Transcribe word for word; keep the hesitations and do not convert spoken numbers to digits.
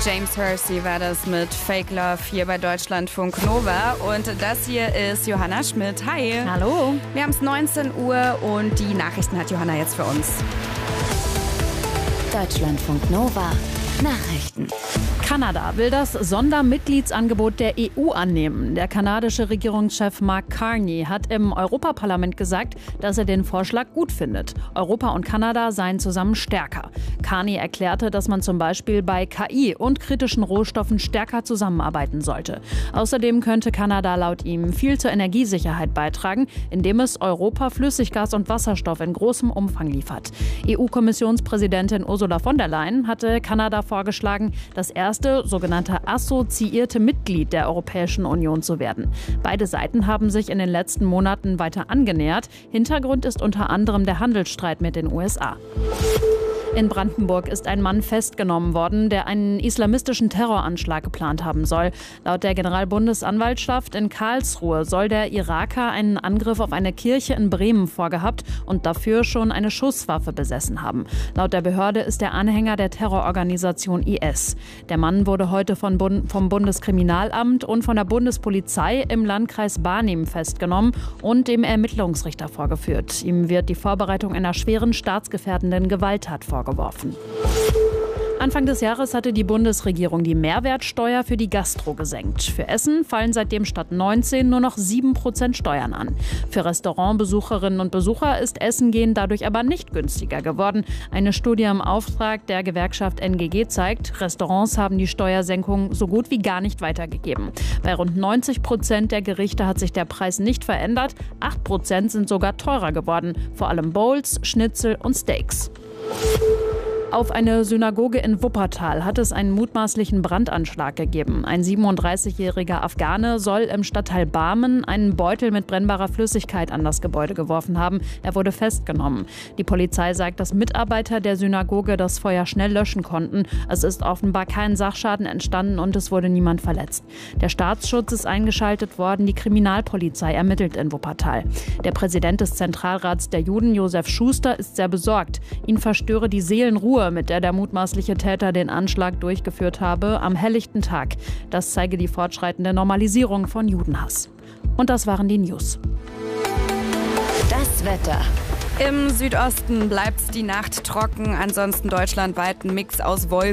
James Hersey war das mit Fake Love hier bei Deutschlandfunk Nova. Und das hier ist Johanna Schmidt. Hi. Hallo. Wir haben es neunzehn Uhr und die Nachrichten hat Johanna jetzt für uns. Deutschlandfunk Nova. Nachrichten. Kanada will das Sondermitgliedsangebot der E U annehmen. Der kanadische Regierungschef Mark Carney hat im Europaparlament gesagt, dass er den Vorschlag gut findet. Europa und Kanada seien zusammen stärker. Carney erklärte, dass man zum Beispiel bei K I und kritischen Rohstoffen stärker zusammenarbeiten sollte. Außerdem könnte Kanada laut ihm viel zur Energiesicherheit beitragen, indem es Europa Flüssiggas und Wasserstoff in großem Umfang liefert. E U-Kommissionspräsidentin Ursula von der Leyen hatte Kanada vorgeschlagen, das erste sogenannte assoziierte Mitglied der Europäischen Union zu werden. Beide Seiten haben sich in den letzten Monaten weiter angenähert. Hintergrund ist unter anderem der Handelsstreit mit den U S A. In Brandenburg ist ein Mann festgenommen worden, der einen islamistischen Terroranschlag geplant haben soll. Laut der Generalbundesanwaltschaft in Karlsruhe soll der Iraker einen Angriff auf eine Kirche in Bremen vorgehabt und dafür schon eine Schusswaffe besessen haben. Laut der Behörde ist er Anhänger der Terrororganisation I S. Der Mann wurde heute von Bund- vom Bundeskriminalamt und von der Bundespolizei im Landkreis Barnim festgenommen und dem Ermittlungsrichter vorgeführt. Ihm wird die Vorbereitung einer schweren staatsgefährdenden Gewalttat vorgeworfen. Geworfen. Anfang des Jahres hatte die Bundesregierung die Mehrwertsteuer für die Gastro gesenkt. Für Essen fallen seitdem statt neunzehn nur noch sieben Prozent Steuern an. Für Restaurantbesucherinnen und Besucher ist Essen gehen dadurch aber nicht günstiger geworden. Eine Studie im Auftrag der Gewerkschaft N G G zeigt, Restaurants haben die Steuersenkung so gut wie gar nicht weitergegeben. Bei rund neunzig Prozent der Gerichte hat sich der Preis nicht verändert. acht Prozent sind sogar teurer geworden. Vor allem Bowls, Schnitzel und Steaks. Auf eine Synagoge in Wuppertal hat es einen mutmaßlichen Brandanschlag gegeben. Ein siebenunddreißigjähriger Afghane soll im Stadtteil Barmen einen Beutel mit brennbarer Flüssigkeit an das Gebäude geworfen haben. Er wurde festgenommen. Die Polizei sagt, dass Mitarbeiter der Synagoge das Feuer schnell löschen konnten. Es ist offenbar kein Sachschaden entstanden und es wurde niemand verletzt. Der Staatsschutz ist eingeschaltet worden. Die Kriminalpolizei ermittelt in Wuppertal. Der Präsident des Zentralrats der Juden, Josef Schuster, ist sehr besorgt. Ihn verstöre die Seelenruhe, mit der der mutmaßliche Täter den Anschlag durchgeführt habe, am helllichten Tag. Das zeige die fortschreitende Normalisierung von Judenhass. Und das waren die News. Das Wetter. Im Südosten bleibt die Nacht trocken, ansonsten deutschlandweit ein Mix aus Wolken